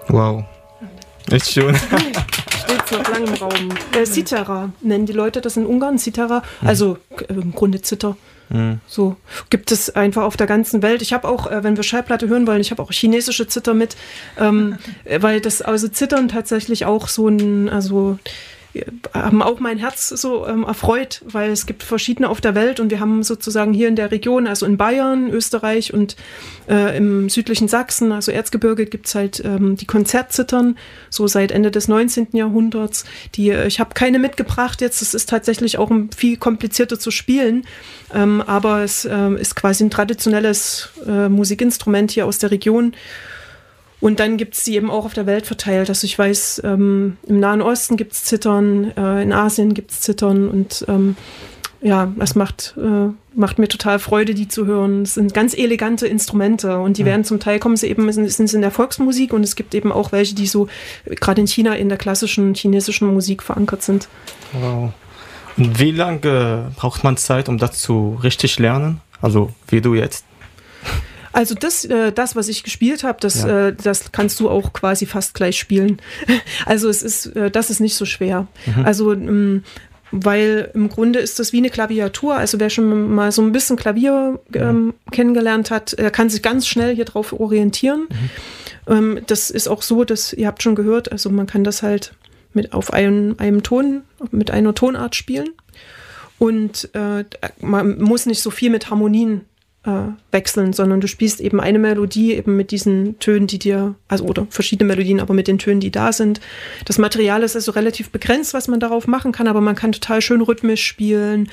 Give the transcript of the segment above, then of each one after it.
Wow. Echt schön. Steht noch lange im Raum. Cithara nennen die Leute das in Ungarn, Cithara, also im Grunde Zither. So gibt es einfach auf der ganzen Welt. Ich habe auch, wenn wir Schallplatte hören wollen, ich habe auch chinesische Zither mit, weil das also Zittern tatsächlich auch so ein, also haben auch mein Herz so erfreut, weil es gibt verschiedene auf der Welt und wir haben sozusagen hier in der Region, also in Bayern, Österreich und im südlichen Sachsen, also Erzgebirge, gibt es halt die Konzertzittern, so seit Ende des 19. Jahrhunderts. Ich habe keine mitgebracht jetzt, es ist tatsächlich auch viel komplizierter zu spielen, aber es ist quasi ein traditionelles Musikinstrument hier aus der Region. Und dann gibt es die eben auch auf der Welt verteilt. Also ich weiß, im Nahen Osten gibt es Zittern, in Asien gibt es Zittern und ja, es macht mir total Freude, die zu hören. Es sind ganz elegante Instrumente und die werden zum Teil sind in der Volksmusik und es gibt eben auch welche, die so gerade in China in der klassischen chinesischen Musik verankert sind. Wow. Und wie lange braucht man Zeit, um das zu richtig lernen? Also wie du jetzt? Also das, was ich gespielt habe, das kannst du auch quasi fast gleich spielen. Also das ist nicht so schwer. Also weil im Grunde ist das wie eine Klaviatur. Also wer schon mal so ein bisschen Klavier kennengelernt hat, kann sich ganz schnell hier drauf orientieren. Das ist auch so, dass ihr habt schon gehört, also man kann das halt auf einem Ton, mit einer Tonart spielen. Und man muss nicht so viel mit Harmonien wechseln, sondern du spielst eben eine Melodie eben mit diesen Tönen, oder verschiedene Melodien, aber mit den Tönen, die da sind. Das Material ist also relativ begrenzt, was man darauf machen kann, aber man kann total schön rhythmisch spielen.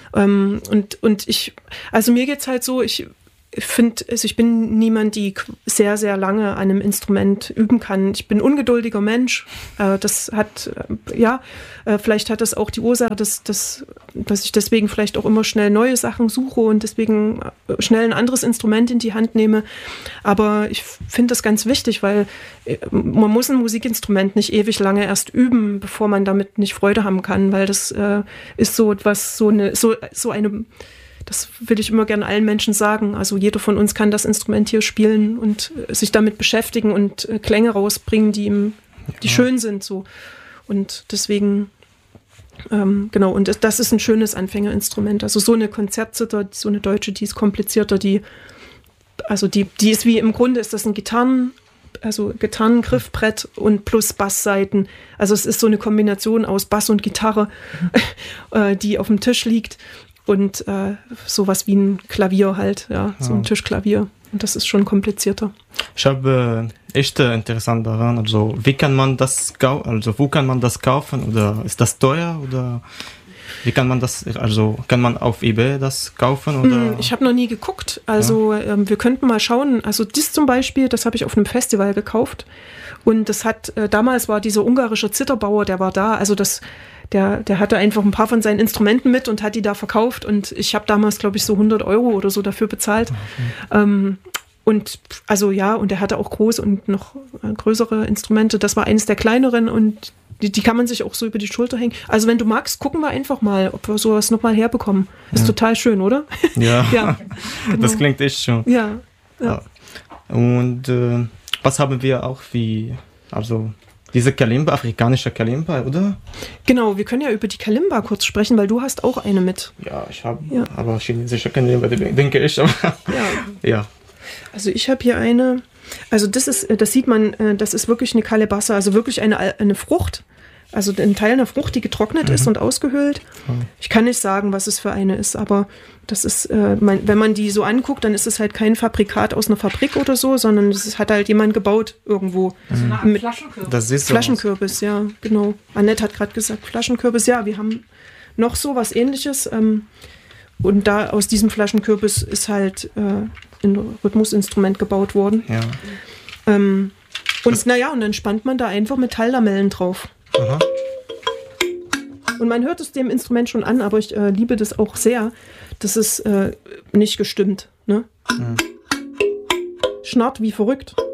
Also mir geht's halt so, ich bin niemand, die sehr, sehr lange an einem Instrument üben kann. Ich bin ein ungeduldiger Mensch. Das hat, vielleicht hat das auch die Ursache, dass ich deswegen vielleicht auch immer schnell neue Sachen suche und deswegen schnell ein anderes Instrument in die Hand nehme. Aber ich finde das ganz wichtig, weil man muss ein Musikinstrument nicht ewig lange erst üben, bevor man damit nicht Freude haben kann, weil das ist so etwas, das will ich immer gerne allen Menschen sagen. Also jeder von uns kann das Instrument hier spielen und sich damit beschäftigen und Klänge rausbringen, die schön sind. So. Und deswegen, genau, und das ist ein schönes Anfängerinstrument. Also so eine Konzertzither, so eine deutsche, die ist komplizierter, die ist wie, im Grunde ist das ein Gitarrengriffbrett und plus Basssaiten. Also es ist so eine Kombination aus Bass und Gitarre, die auf dem Tisch liegt. Und sowas wie ein Klavier halt, so ein Tischklavier. Und das ist schon komplizierter. Ich habe echt interessant daran, also wo kann man das kaufen oder ist das teuer oder wie kann man das, also kann man auf eBay das kaufen oder? Ich habe noch nie geguckt, also wir könnten mal schauen, also das zum Beispiel, das habe ich auf einem Festival gekauft und das hat, damals war dieser ungarische Zitterbauer, der war da, also der hatte einfach ein paar von seinen Instrumenten mit und hat die da verkauft und ich habe damals, glaube ich, so 100 € oder so dafür bezahlt. Okay. Und also und er hatte auch große und noch größere Instrumente. Das war eines der kleineren und die kann man sich auch so über die Schulter hängen. Also wenn du magst, gucken wir einfach mal, ob wir sowas nochmal herbekommen. Ist total schön, oder? Ja, genau. Das klingt echt schön. Ja. Und was haben wir auch diese Kalimba, afrikanische Kalimba, oder? Genau, wir können ja über die Kalimba kurz sprechen, weil du hast auch eine mit. Ja, ich habe aber chinesische Kalimba, denke ich. Aber ja. Also ich habe hier eine, also das sieht man, das ist wirklich eine Kalebasse, also wirklich eine Frucht, also ein Teil einer Frucht, die getrocknet ist und ausgehöhlt. Ich kann nicht sagen, was es für eine ist, aber das ist, wenn man die so anguckt, dann ist es halt kein Fabrikat aus einer Fabrik oder so, sondern das hat halt jemand gebaut irgendwo. Also mit Flaschenkürbis. Das ist Flaschenkürbis, ja, genau. Annette hat gerade gesagt, Flaschenkürbis, ja, wir haben noch so was Ähnliches. Und da aus diesem Flaschenkürbis ist halt ein Rhythmusinstrument gebaut worden. Ja. Und dann spannt man da einfach Metalllamellen drauf. Aha. Und man hört es dem Instrument schon an, aber ich liebe das auch sehr. Das ist nicht gestimmt. Ne? Schnarrt wie verrückt.